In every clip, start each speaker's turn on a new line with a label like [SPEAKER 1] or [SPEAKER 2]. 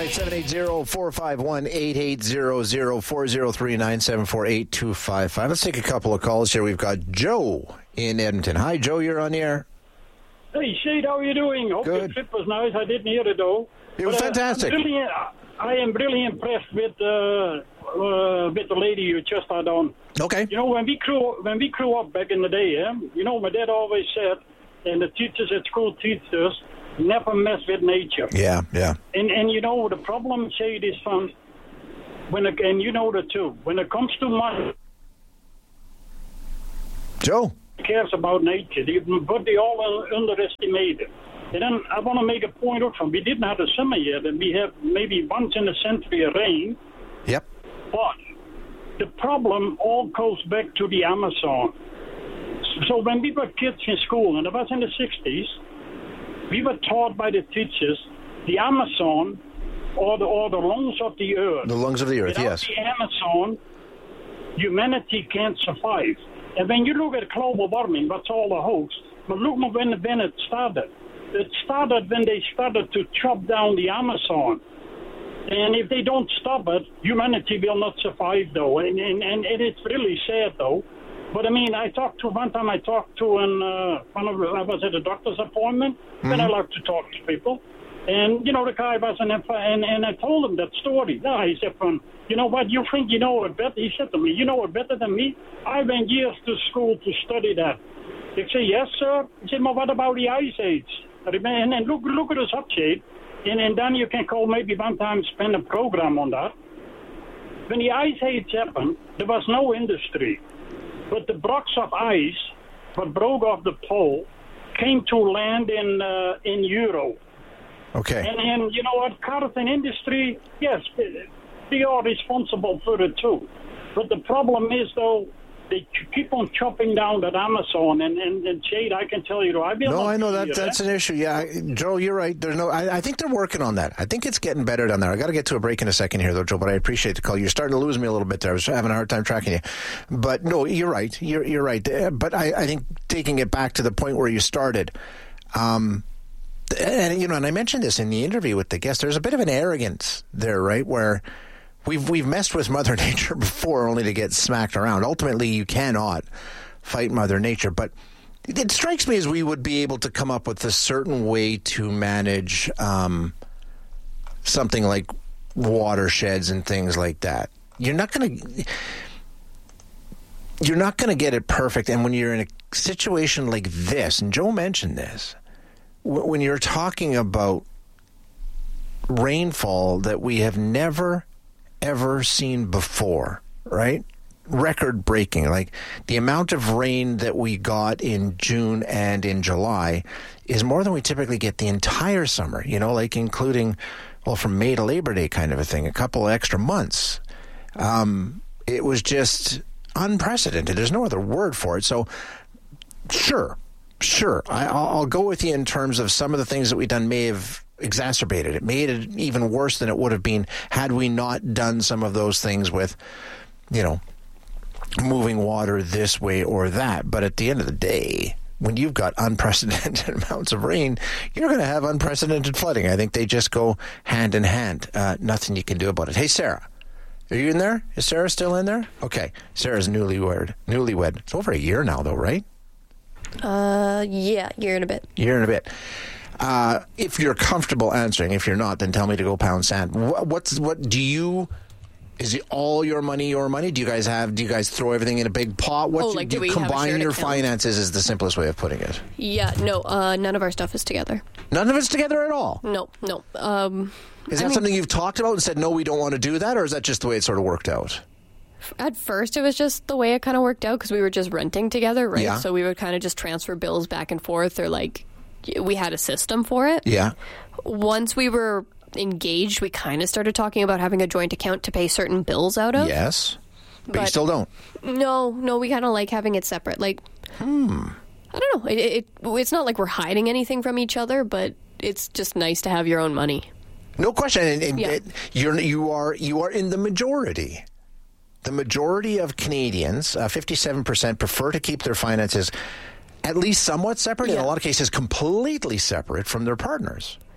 [SPEAKER 1] right, 780-451-8800-403-974-8255. Let's take a couple of calls here. We've got Joe in Edmonton. Hi, Joe, you're on the air.
[SPEAKER 2] Hey, Shade, how are you doing? Hope
[SPEAKER 1] Good.
[SPEAKER 2] your trip was nice. I didn't hear it, though.
[SPEAKER 1] It was fantastic.
[SPEAKER 2] I am really impressed with the lady you just had on.
[SPEAKER 1] Okay.
[SPEAKER 2] You know, when we grew up back in the day, you know, my dad always said, and the teachers at school teach us, never mess with nature.
[SPEAKER 1] Yeah.
[SPEAKER 2] And you know, the problem, Shade, is from, and you know that too, when it comes to money,
[SPEAKER 1] Joe.
[SPEAKER 2] cares about nature, but they all underestimate it. And then I want to make a point out from, we didn't have a summer yet, and we have maybe once in a century a rain.
[SPEAKER 1] Yep.
[SPEAKER 2] But the problem all goes back to the Amazon. So when we were kids in school, and it was in the 60s, we were taught by the teachers, the Amazon or the lungs of the earth.
[SPEAKER 1] The lungs of the earth,
[SPEAKER 2] Without
[SPEAKER 1] yes.
[SPEAKER 2] the Amazon, humanity can't survive. And when you look at global warming, that's all a hoax. But look when it started. It started when they started to chop down the Amazon. And if they don't stop it, humanity will not survive, though. And it's really sad, though. But, I mean, one time I talked to I was at a doctor's appointment, and I like to talk to people. And, you know, the guy was and I told him that story. Yeah, he said, you know what, you think you know it better? He said to me, you know it better than me? I went years to school to study that. He said, yes, sir. He said, well, what about the Ice Age? And look at the subject, and then you can call maybe one time spend a program on that. When the Ice Age happened, there was no industry. But the blocks of ice, what broke off the pole, came to land in Europe.
[SPEAKER 1] Okay.
[SPEAKER 2] And you know what, cars and industry, yes, they are responsible for it too. But the problem is, though, they keep on chopping down that Amazon, and Shade, I can tell you, I know
[SPEAKER 1] that's an issue. Yeah, Joe, you're right. I think they're working on that. I think it's getting better down there. I got to get to a break in a second here, though, Joe. But I appreciate the call. You're starting to lose me a little bit there. I was having a hard time tracking you. But no, you're right. You're right. But I think taking it back to the point where you started, and you know, and I mentioned this in the interview with the guest. There's a bit of an arrogance there, right, where We've messed with Mother Nature before only to get smacked around. Ultimately, you cannot fight Mother Nature. But it strikes me as we would be able to come up with a certain way to manage something like watersheds and things like that. You're not going to get it perfect. And when you're in a situation like this, and Joe mentioned this, when you're talking about rainfall that we have never ever seen before, right? Record breaking. Like the amount of rain that we got in June and in July is more than we typically get the entire summer, you know, like including, well, from May to Labor Day kind of a thing, a couple of extra months. It was just unprecedented. There's no other word for it. So sure. I'll go with you in terms of some of the things that we've done may have exacerbated it, made it even worse than it would have been had we not done some of those things with, you know, moving water this way or that. But at the end of the day, when you've got unprecedented amounts of rain, you're going to have unprecedented flooding. I think they just go hand in hand. Nothing you can do about it. Hey, Sarah, are you in there? Is Sarah still in there? Okay. Sarah's newlywed. It's over a year now, though, right?
[SPEAKER 3] Yeah, year and a bit.
[SPEAKER 1] If you're comfortable answering, if you're not, then tell me to go pound sand. Is it all your money? Do you guys throw everything in a big pot?
[SPEAKER 3] Do we
[SPEAKER 1] combine your finances is the simplest way of putting it.
[SPEAKER 3] Yeah, no, none of our stuff is together.
[SPEAKER 1] None of it's together at all?
[SPEAKER 3] No.
[SPEAKER 1] Is that something you've talked about and said, no, we don't want to do that? Or is that just the way it sort of worked out?
[SPEAKER 3] At first, it was just the way it kind of worked out because we were just renting together, right?
[SPEAKER 1] Yeah.
[SPEAKER 3] So we would kind of just transfer bills back and forth, or like we had a system for it.
[SPEAKER 1] Yeah.
[SPEAKER 3] Once we were engaged, we kind of started talking about having a joint account to pay certain bills out of.
[SPEAKER 1] Yes. But you still don't?
[SPEAKER 3] No, we kind of like having it separate. Like, I don't know. It's not like we're hiding anything from each other, but it's just nice to have your own money.
[SPEAKER 1] No question. And you are in the majority. The majority of Canadians, 57%, prefer to keep their finances at least somewhat separate, in a lot of cases completely separate from their partners.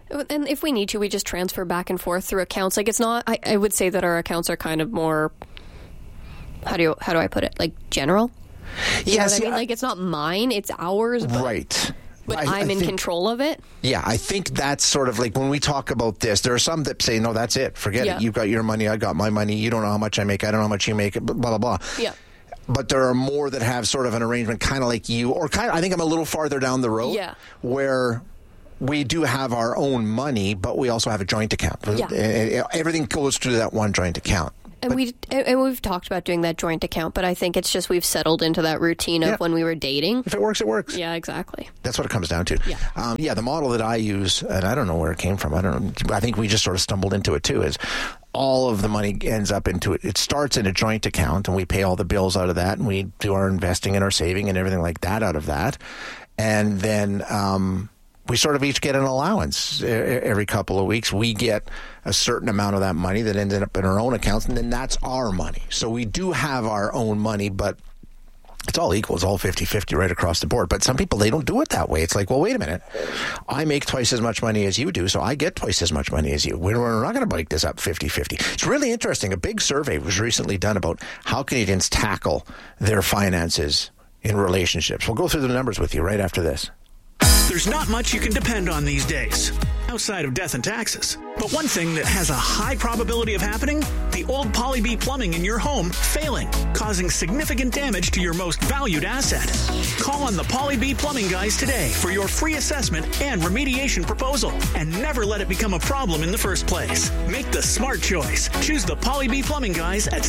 [SPEAKER 3] And if we need to, we just transfer back and forth through accounts. Like, it's not, I would say that our accounts are kind of more, how do I put it? Like, general? You know what I mean? Like, it's not mine, it's ours.
[SPEAKER 1] Right.
[SPEAKER 3] But I'm in control of it?
[SPEAKER 1] Yeah, I think that's sort of like when we talk about this, there are some that say, no, that's it. Forget it. You've got your money, I got my money. You don't know how much I make. I don't know how much you make. Blah, blah, blah.
[SPEAKER 3] Yeah.
[SPEAKER 1] But there are more that have sort of an arrangement kind of like you, or kind of, I think I'm a little farther down the road.
[SPEAKER 3] Yeah.
[SPEAKER 1] Where we do have our own money, but we also have a joint account.
[SPEAKER 3] Yeah.
[SPEAKER 1] Everything goes through that one joint account.
[SPEAKER 3] And we've talked about doing that joint account, but I think it's just we've settled into that routine of when we were dating.
[SPEAKER 1] If it works, it works.
[SPEAKER 3] Yeah, exactly.
[SPEAKER 1] That's what it comes down to.
[SPEAKER 3] Yeah.
[SPEAKER 1] The model that I use, and I don't know where it came from. I think we just sort of stumbled into it too, is all of the money ends up into it. It starts in a joint account, and we pay all the bills out of that, and we do our investing and our saving and everything like that out of that. And then we sort of each get an allowance every couple of weeks. We get a certain amount of that money that ends up in our own accounts, and then that's our money. So we do have our own money, but it's all equal. It's all 50-50 right across the board. But some people, they don't do it that way. It's like, well, wait a minute. I make twice as much money as you do, so I get twice as much money as you. We're not going to break this up 50-50. It's really interesting. A big survey was recently done about how Canadians tackle their finances in relationships. We'll go through the numbers with you right after this.
[SPEAKER 4] There's not much you can depend on these days, outside of death and taxes. But one thing that has a high probability of happening, the old Poly-B plumbing in your home failing, causing significant damage to your most valued asset. Call on the Poly-B plumbing guys today for your free assessment and remediation proposal, and never let it become a problem in the first place. Make the smart choice. Choose the Poly-B plumbing guys at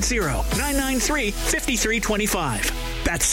[SPEAKER 4] 780-993-5325. That's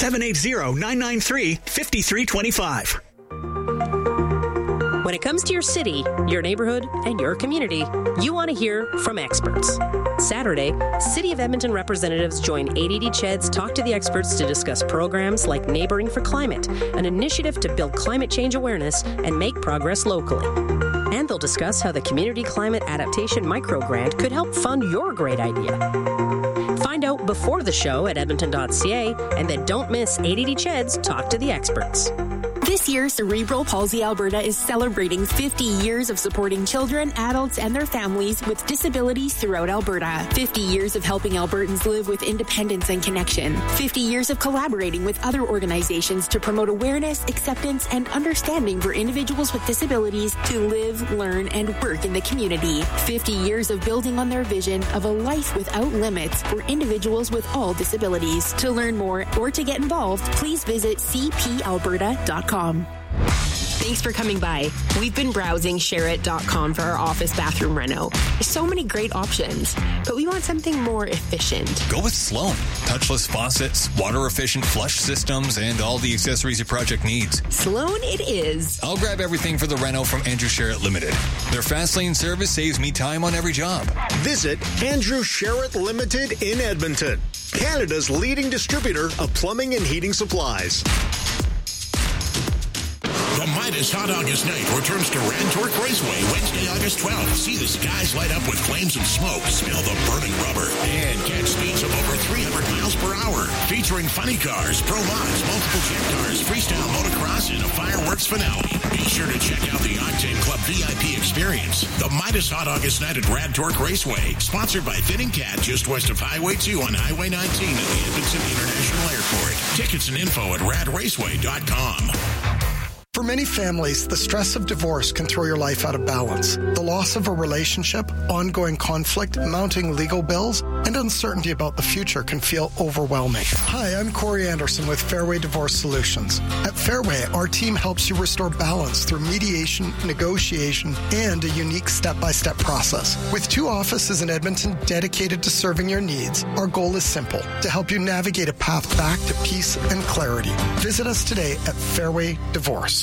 [SPEAKER 4] 780-993-5325.
[SPEAKER 5] When it comes to your city, your neighborhood, and your community, you want to hear from experts. Saturday, City of Edmonton representatives join 880 CHED's Talk to the Experts to discuss programs like Neighboring for Climate, an initiative to build climate change awareness and make progress locally. And they'll discuss how the Community Climate Adaptation Microgrant could help fund your great idea. Find out before the show at edmonton.ca, and then don't miss 880 CHED's Talk to the Experts.
[SPEAKER 6] This year, Cerebral Palsy Alberta is celebrating 50 years of supporting children, adults, and their families with disabilities throughout Alberta. 50 years of helping Albertans live with independence and connection. 50 years of collaborating with other organizations to promote awareness, acceptance, and understanding for individuals with disabilities to live, learn, and work in the community. 50 years of building on their vision of a life without limits for individuals with all disabilities. To learn more or to get involved, please visit cpalberta.com.
[SPEAKER 7] Thanks for coming by. We've been browsing ShareIt.com for our office bathroom reno. There's so many great options, but we want something more efficient.
[SPEAKER 8] Go with Sloan. Touchless faucets, water-efficient flush systems, and all the accessories your project needs.
[SPEAKER 7] Sloan it is.
[SPEAKER 8] I'll grab everything for the reno from Andrew Sherritt Limited. Their fast lane service saves me time on every job.
[SPEAKER 9] Visit Andrew Sherritt Limited in Edmonton, Canada's leading distributor of plumbing and heating supplies.
[SPEAKER 10] The Midas Hot August Night returns to Rantork Raceway Wednesday, August 12th. See the skies light up with flames and smoke, smell the burning rubber, and catch speeds of over 300 miles per hour. Featuring funny cars, pro mods, multiple jet cars, freestyle motocross, and a fireworks finale. Be sure to check out the Octane Club VIP experience. The Midas Hot August Night at Rantork Raceway, sponsored by Thin and Cat, just west of Highway 2 on Highway 19 at the Edmonton International Airport. Tickets and info at radraceway.com.
[SPEAKER 11] For many families, the stress of divorce can throw your life out of balance. The loss of a relationship, ongoing conflict, mounting legal bills, and uncertainty about the future can feel overwhelming. Hi, I'm Corey Anderson with Fairway Divorce Solutions. At Fairway, our team helps you restore balance through mediation, negotiation, and a unique step-by-step process. With 2 offices in Edmonton dedicated to serving your needs, our goal is simple: to help you navigate a path back to peace and clarity. Visit us today at Fairway Divorce.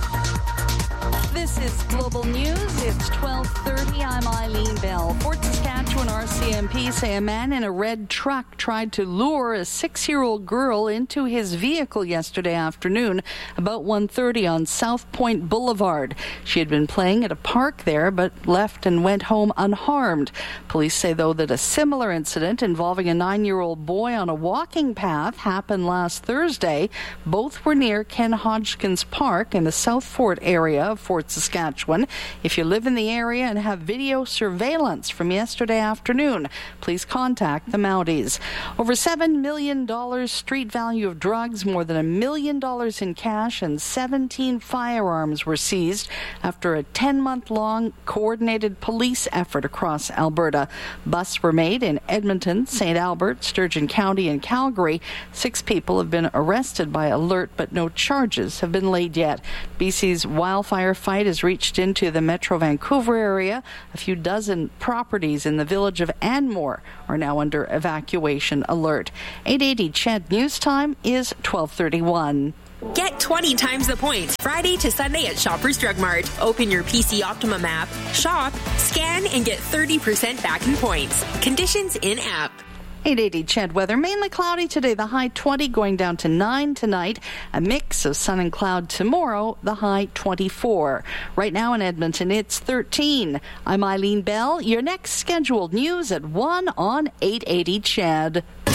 [SPEAKER 12] This is Global News. It's 12:30. I'm Eileen Bell. Fort Saskatchewan Saskatchewan RCMP say a man in a red truck tried to lure a 6-year-old girl into his vehicle yesterday afternoon about 1:30 on South Point Boulevard. She had been playing at a park there but left and went home unharmed. Police say, though, that a similar incident involving a 9-year-old boy on a walking path happened last Thursday. Both were near Ken Hodgkins Park in the South Fort area of Fort Saskatchewan. If you live in the area and have video surveillance from yesterday afternoon, please contact the Mounties. Over $7 million street value of drugs, more than $1 million in cash, and 17 firearms were seized after a 10-month-long coordinated police effort across Alberta. Busts were made in Edmonton, St. Albert, Sturgeon County, and Calgary. 6 people have been arrested by Alert, but no charges have been laid yet. BC's wildfire fight has reached into the Metro Vancouver area. A few dozen properties in the village of Anmore are now under evacuation alert. 880 CHED News Time is 12:31.
[SPEAKER 7] Get 20 times the points Friday to Sunday at Shoppers Drug Mart. Open your PC Optimum app, shop, scan, and get 30% back in points. Conditions in app.
[SPEAKER 12] 880 CHED weather. Mainly cloudy today, the high 20, going down to 9 tonight. A mix of sun and cloud tomorrow, the high 24. Right now in Edmonton, it's 13. I'm Eileen Bell. Your next scheduled news at 1 on 880 CHED.